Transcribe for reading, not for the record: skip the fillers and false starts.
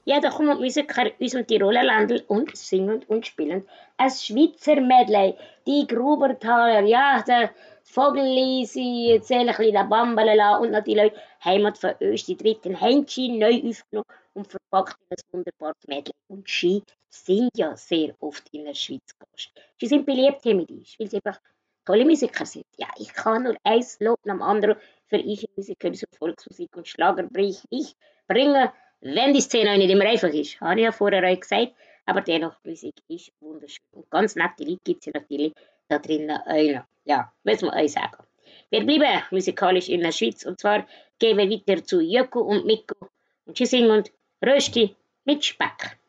Ja, da kommen Musiker aus dem Tiroler Ländl und singen und spielen ein Schweizer Medley. Die Grubertaler, ja, der Vogelisi, erzählen ein bisschen den Bambalala und natürlich Heimat von Österreich, dritten haben sie neu aufgenommen und verpackt in ein wunderbares Medley. Und sie sind ja sehr oft in der Schweiz Gast. Sie sind beliebt hier mit uns, weil sie einfach tolle Musiker sind. Ja, ich kann nur ein Lob nach dem anderen für ich Musiker, so Volksmusik und Schlager bringen, wenn die Szene nicht immer einfach ist. Habe ich ja vorher auch gesagt. Aber dennoch, Musik ist wunderschön. Und ganz nette Leute gibt es ja natürlich da drinnen auch noch. Ja, muss man euch sagen. Wir bleiben musikalisch in der Schweiz. Und zwar gehen wir weiter zu Joko und Mikko. Und sie singen Rösti mit Speck.